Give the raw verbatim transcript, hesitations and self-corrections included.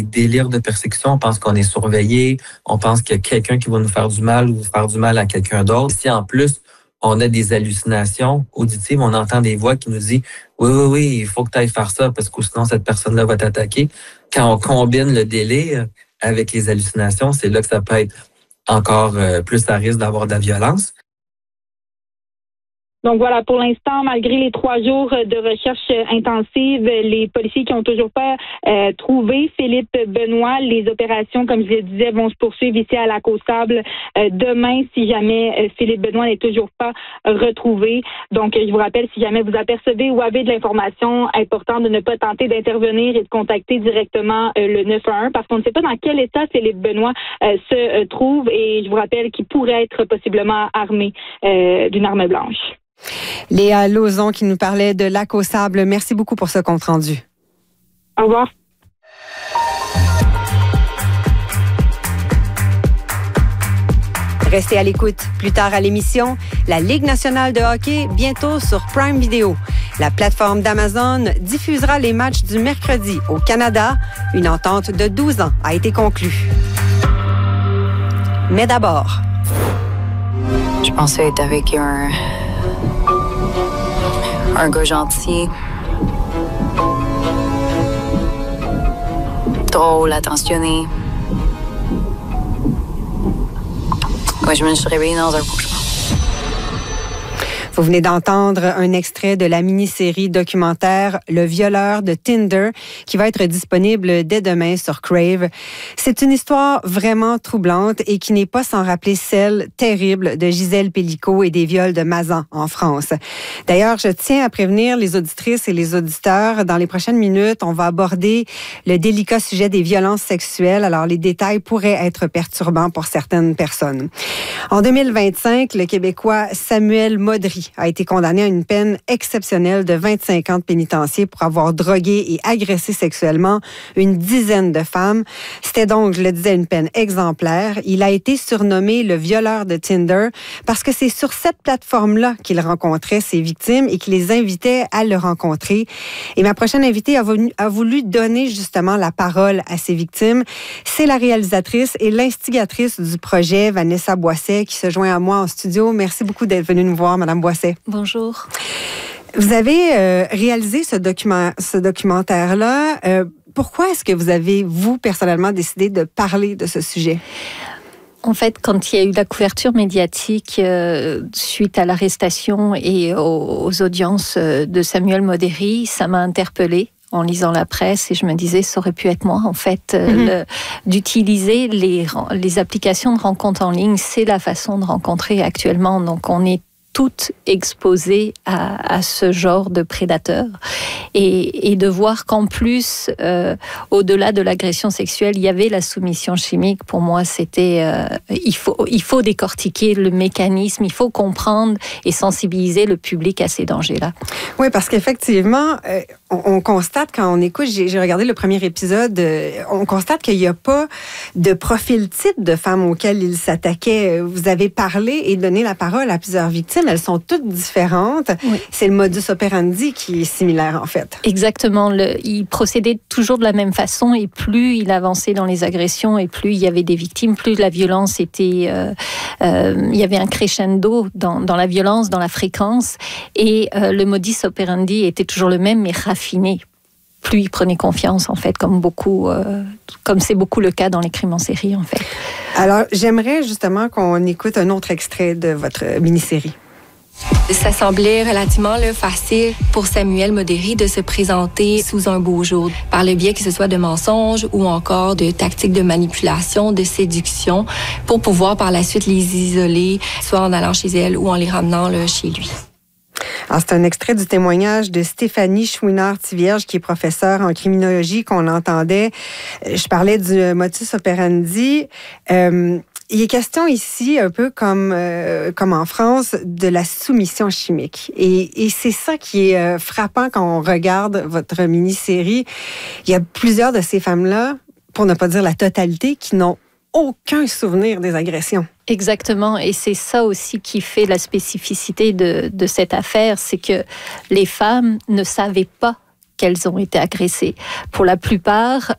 délire de persécution, on pense qu'on est surveillé, on pense qu'il y a quelqu'un qui va nous faire du mal ou faire du mal à quelqu'un d'autre. Si en plus, on a des hallucinations auditives, on entend des voix qui nous disent « Oui, oui, oui, il faut que tu ailles faire ça parce que sinon cette personne-là va t'attaquer ». Quand on combine le délire avec les hallucinations, c'est là que ça peut être encore plus à risque d'avoir de la violence. Donc voilà, pour l'instant, malgré les trois jours de recherche intensive, les policiers qui ont toujours pas euh, trouvé Philippe Benoît, les opérations, comme je le disais, vont se poursuivre ici à Lac-aux-Sables euh, demain si jamais euh, Philippe Benoît n'est toujours pas retrouvé. Donc, je vous rappelle, si jamais vous apercevez ou avez de l'information, important de ne pas tenter d'intervenir et de contacter directement euh, le neuf un un parce qu'on ne sait pas dans quel état Philippe Benoît euh, se euh, trouve et je vous rappelle qu'il pourrait être possiblement armé euh, d'une arme blanche. Léa Lauzon qui nous parlait de Lac-aux-Sables. Merci beaucoup pour ce compte-rendu. Au revoir. Restez à l'écoute. Plus tard à l'émission, la Ligue nationale de hockey, bientôt sur Prime Video. La plateforme d'Amazon diffusera les matchs du mercredi au Canada. Une entente de douze ans a été conclue. Mais d'abord... Je pensais être avec un... un gars gentil. Drôle, attentionné. Ouais, je me suis réveillée dans un cauchemar. Vous venez d'entendre un extrait de la mini-série documentaire Le violeur de Tinder qui va être disponible dès demain sur Crave. C'est une histoire vraiment troublante et qui n'est pas sans rappeler celle terrible de Gisèle Pélicaud et des viols de Mazan en France. D'ailleurs, je tiens à prévenir les auditrices et les auditeurs. Dans les prochaines minutes, on va aborder le délicat sujet des violences sexuelles. Alors, les détails pourraient être perturbants pour certaines personnes. En deux mille vingt-cinq, le Québécois Samuel Modry a été condamné à une peine exceptionnelle de vingt-cinq ans de pénitencier pour avoir drogué et agressé sexuellement une dizaine de femmes. C'était donc, je le disais, une peine exemplaire. Il a été surnommé le violeur de Tinder parce que c'est sur cette plateforme-là qu'il rencontrait ses victimes et qu'il les invitait à le rencontrer. Et ma prochaine invitée a voulu, a voulu donner justement la parole à ses victimes. C'est la réalisatrice et l'instigatrice du projet, Vanessa Boisset, qui se joint à moi en studio. Merci beaucoup d'être venue nous voir, Madame Boisset. Bonjour. Vous avez euh, réalisé ce, document, ce documentaire-là. Euh, pourquoi est-ce que vous avez, vous, personnellement, décidé de parler de ce sujet? En fait, quand il y a eu la couverture médiatique euh, suite à l'arrestation et aux, aux audiences de Samuel Modry, ça m'a interpellée en lisant la presse et je me disais, ça aurait pu être moi, en fait, euh, mm-hmm. le, d'utiliser les, les applications de rencontres en ligne. C'est la façon de rencontrer actuellement. Donc, on est toutes exposées à, à ce genre de prédateurs et, et de voir qu'en plus, euh, au-delà de l'agression sexuelle, il y avait la soumission chimique. Pour moi, c'était euh, il faut il faut décortiquer le mécanisme, il faut comprendre et sensibiliser le public à ces dangers-là. Oui, parce qu'effectivement, euh, on, on constate quand on écoute, j'ai, j'ai regardé le premier épisode, euh, on constate qu'il n'y a pas de profil type de femmes auxquelles il s'attaquait. Vous avez parlé et donné la parole à plusieurs victimes. Elles sont toutes différentes. Oui. C'est le modus operandi qui est similaire, en fait. Exactement. Le, il procédait toujours de la même façon et plus il avançait dans les agressions et plus il y avait des victimes, plus la violence était... Euh, euh, il y avait un crescendo dans, dans la violence, dans la fréquence et euh, le modus operandi était toujours le même, mais raffiné. Plus il prenait confiance, en fait, comme beaucoup, euh, comme c'est beaucoup le cas dans les crimes en série, en fait. Alors, j'aimerais justement qu'on écoute un autre extrait de votre mini-série. Ça semblait relativement là, facile pour Samuel Modry de se présenter sous un beau jour, par le biais que ce soit de mensonges ou encore de tactiques de manipulation, de séduction, pour pouvoir par la suite les isoler, soit en allant chez elle ou en les ramenant là, chez lui. Alors, c'est un extrait du témoignage de Stéphanie Chouinard-Tivierge, qui est professeure en criminologie, qu'on entendait. Je parlais du modus operandi. Euh, il est question ici, un peu comme, euh, comme en France, de la soumission chimique. Et, et c'est ça qui est euh, frappant quand on regarde votre mini-série. Il y a plusieurs de ces femmes-là, pour ne pas dire la totalité, qui n'ont aucun souvenir des agressions. Exactement, et c'est ça aussi qui fait la spécificité de, de cette affaire, c'est que les femmes ne savaient pas qu'elles ont été agressées. Pour la plupart,